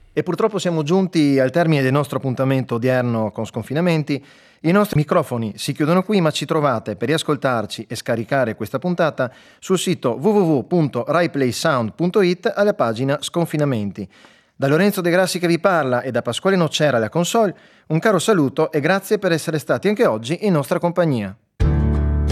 E purtroppo siamo giunti al termine del nostro appuntamento odierno con Sconfinamenti. I nostri microfoni si chiudono qui, ma ci trovate per riascoltarci e scaricare questa puntata sul sito www.raiplaysound.it alla pagina Sconfinamenti. Da Lorenzo De Grassi che vi parla e da Pasquale Nocera alla console, un caro saluto e grazie per essere stati anche oggi in nostra compagnia.